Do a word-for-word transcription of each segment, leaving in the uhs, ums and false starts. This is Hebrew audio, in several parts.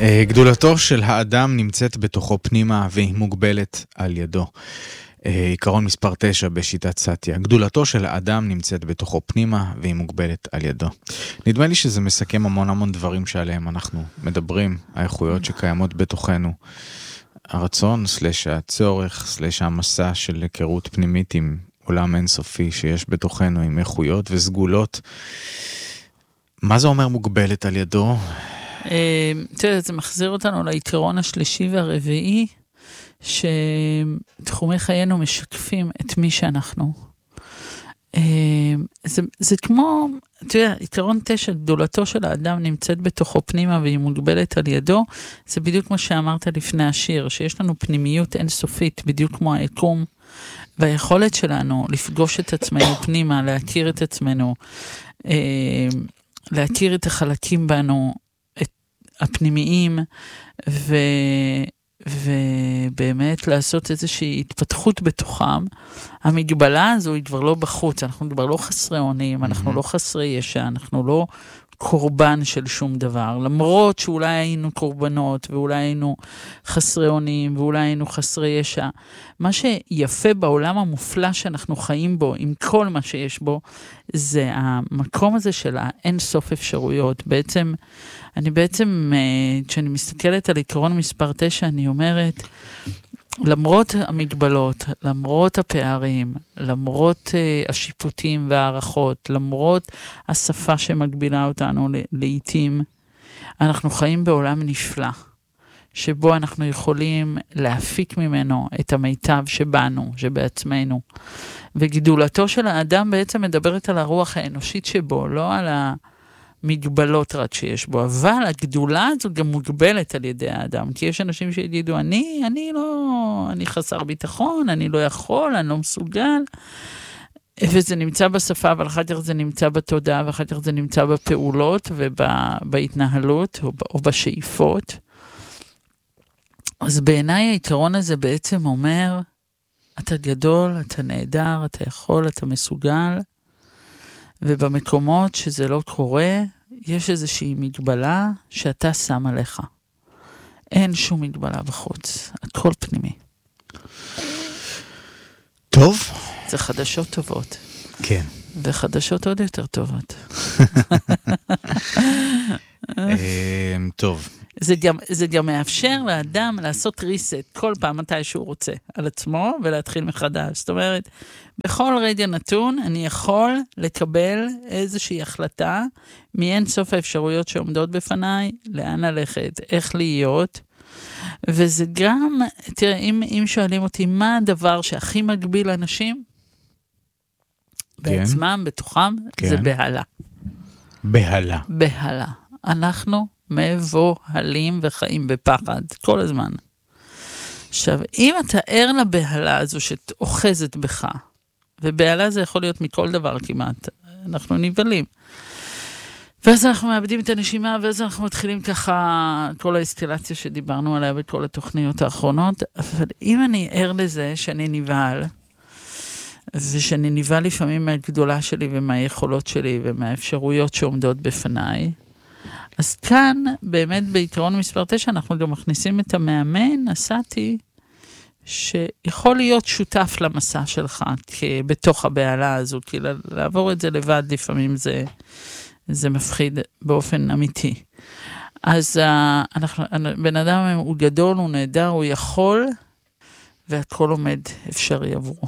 גדולתו של האדם נמצאת בתוכו פנימה והיא מוגבלת על ידו. עיקרון מספר תשע בשיטת סאטיה. גדולתו של האדם נמצאת בתוכו פנימה והיא מוגבלת על ידו. נדמה לי שזה מסכם המון המון דברים שעליהם אנחנו מדברים, האיכויות שקיימות בתוכנו. הרצון, סלש הצורך, סלש המסע של היכרות פנימית עם עולם אינסופי שיש בתוכנו, עם איכויות וסגולות. מה זה אומר מוגבלת על ידו? תראה, זה מחזיר אותנו לעיקרון השלישי והרביעי, שתחומי חיינו משקפים את מי שאנחנו. זה, זה כמו, תראה, עיקרון תשע, גדולתו של האדם נמצאת בתוכו פנימה והיא מוגבלת על ידו, זה בדיוק כמו שאמרת לפני השיר, שיש לנו פנימיות אינסופית, בדיוק כמו היקום, והיכולת שלנו לפגוש את עצמנו פנימה, להכיר את עצמנו, להכיר את החלקים בנו, את הפנימיים, ו... ובאמת לעשות איזושהי התפתחות בתוכם. המגבלה הזו היא כבר לא בחוץ, אנחנו כבר לא חסרי אונים, אנחנו לא חסרי ישע, אנחנו לא קורבן של שום דבר, למרות שאולי היינו קורבנות, ואולי היינו חסרי אונים, ואולי היינו חסרי ישע. מה שיפה בעולם המופלא שאנחנו חיים בו, עם כל מה שיש בו, זה המקום הזה של האין סוף אפשרויות. בעצם, אני בעצם, כשאני מסתכלת על עיקרון מספר תשע, אני אומרת, למרות המגבלות, למרות הפערים, למרות uh, השיפוטים והערכות, למרות השפה שמגבילה אותנו לעתים, אנחנו חיים בעולם נפלא, שבו אנחנו יכולים להפיק ממנו את המיטב שבנו, שבעצמנו. וגדולתו של האדם בעצם מדברת על הרוח האנושית שבו, לא על ה... מגבלות רק שיש בו, אבל הגדולה הזו גם מוגבלת על ידי האדם, כי יש אנשים שיגידו, אני, אני לא, אני חסר ביטחון, אני לא יכול, אני לא מסוגל, וזה נמצא בשפה, אבל אחר כך זה נמצא בתודעה, ואחר כך זה נמצא בפעולות, ובהתנהלות, או, או בשאיפות. אז בעיניי העיקרון הזה בעצם אומר, אתה גדול, אתה נהדר, אתה יכול, אתה מסוגל, ובמקומות שזה לא קורה, יש איזושהי מגבלה שאתה שם עליך. אין שום מגבלה בחוץ. הכל פנימי. טוב. זה חדשות טובות. כן. וחדשות עוד יותר טובות. טוב. זה גם, זה גם מאפשר לאדם לעשות ריסט כל פעם מתי שהוא רוצה על עצמו ולהתחיל מחדש. זאת אומרת, בכל רגע נתון אני יכול לקבל איזושהי החלטה מאין סוף האפשרויות שעומדות בפניי, לאן ללכת, איך להיות. וזה גם, תראה, אם, אם שואלים אותי מה הדבר שהכי מגביל אנשים, כן. בעצמם, בתוכם, כן. זה בהלה. בהלה. בהלה. אנחנו מבוהלים וחיים בפחד כל הזמן. עכשיו, אם אתה ער לבהלה הזו שאוחזת בך, ובהלה זה יכול להיות מכל דבר כמעט, אנחנו נבלים. ואז אנחנו מאבדים את הנשימה, ואז אנחנו מתחילים ככה, כל האסקלציה שדיברנו עליה בכל התוכניות האחרונות, אבל אם אני ער לזה שאני נבהל, ושאני נבהל לפעמים מהגדולה שלי ומהיכולות שלי ומהאפשרויות שעומדות בפניי, אז כאן, באמת בעיקרון מספר תשע, אנחנו גם מכניסים את המאמן, הסאטי, שיכול להיות שותף למסע שלך, בתוך הבעלה הזו, כי לעבור את זה לבד לפעמים זה, זה מפחיד באופן אמיתי. אז אנחנו, בן אדם הוא גדול, הוא נהדר, הוא יכול, והכל עומד אפשרי עבורו.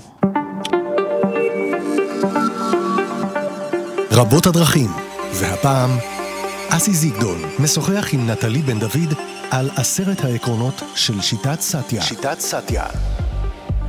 רבות הדרכים, והפעם אסי זיגדון משוחח עם נטלי בן דוד על עשרת העקרונות של שיטת סאטיה. שיטת סאטיה.